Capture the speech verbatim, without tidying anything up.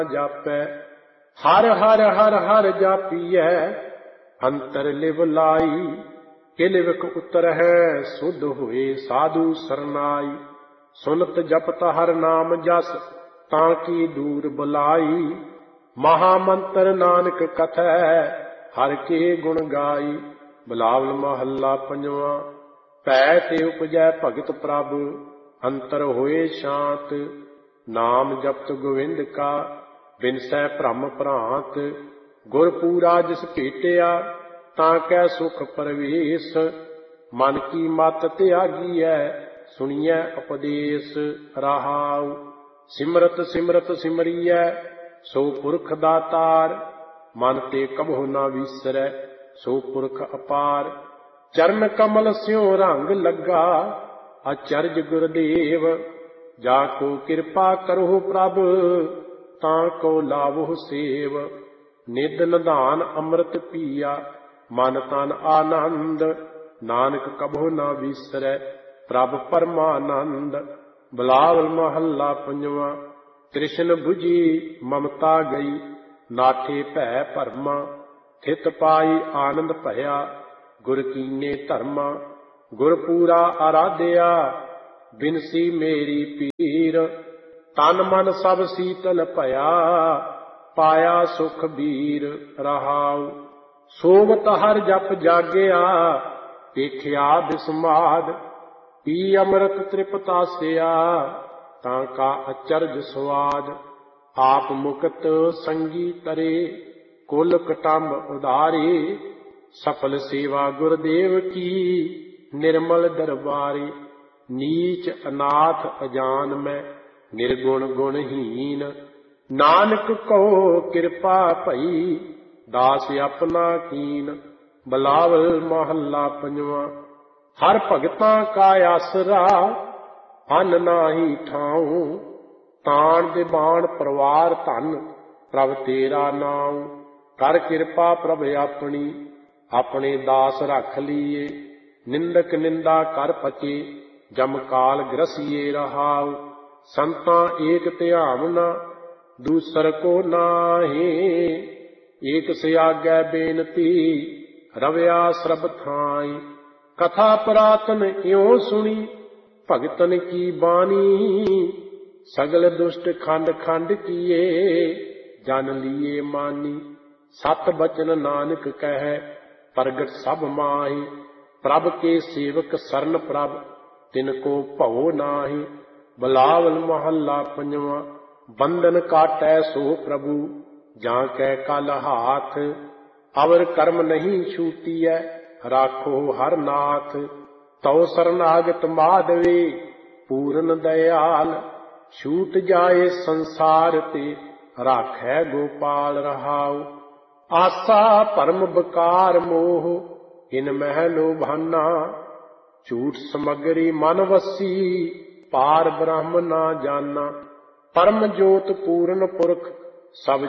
जापै। हर हर हर हर जापियै अंतर लिव लाई। किलिवक उतर है सुध हुए साधु सरनाई। सुनत जपत हर नाम जस ताकि दूर बुलाई। महामंत्र नानक कथै हर के गुण गाई। बिलावल महला पंजवा। भै ते उपजै भगत प्रभ अंतर होए शांत। नाम जपत गोविंद का बिनसै भ्रम भ्रांत। गुरपूरा जिस भेटिया तां कै सुख परवेश। मन की मत त्यागीऐ सुनिए उपदेश रहाउ। सिमरत सिमरत सिमरियै सो पुरख दातार। मन ते कबहु न विसरै सो पुरख अपार। चरण कमल स्यों रंग लगा अचरज गुरदेव। जाको कृपा करो प्रभ तां को लावो सेव। निध निधान अमृत पिया मन तन आनंद। नानक कबहु न विसरै प्रभ परमानंद। बिलावल महला पंजवा। तृष्ण बुझी ममता गई नाठे भै भरमा। थित पाई आनंद भया गुर कीने धर्मा। गुरपूरा आराध्या बिनसी मेरी पीर। तन मन सब शीतल भया पाया सुख बीर रहाउ। सोवत हर जप जागया देखिया बिस्माद। पी अमृत तृपतासिया तां का अचरज स्वाद। आप मुकत संगी तरे कुल कटम्ब उदारे। सफल सेवा गुरुदेव की निर्मल दरबारी। नीच अनाथ अजान में निर्गुण गुणहीन। नानक कहो कृपा भई दास अपना कीन। बिलावल महला पंजवा। हर भगतां का आसरा अन नाही ठाऊं। ताण दिबाण परवार धन प्रभ तेरा नाऊं। कर कृपा प्रभ अपनी अपने दास रख लिये। निंदक निंदा कर पचे जम काल ग्रसिए रहाउ। संतां एक ध्यावना दूसर को नाहे। एक से आगे बेनती रव्या सरब थाई। कथा पुरातन इयों सुनी भगतन की बानी। सगल दुष्ट खंड खंड किए जन लिए मानी। सत बचन नानक कहे प्रगट सब माही। प्रभ के सेवक सरन प्रभ तिनको भवो नाहि। बिलावल महला पंजवा। बंधन काटै सो प्रभु जां कै कल हाथ। अवर कर्म नहीं छूटियै राखो हर नाथ। तौ शरणागत माधवे पूर्ण दयाल। छूट जाए संसार ते राखै गोपाल रहाउ। आसा परम बकार मोह इन मह लोभाना। झूठ समगरी मन वसी पार ब्रह्म ना जाना। परम जोत पूर्ण पुरख सब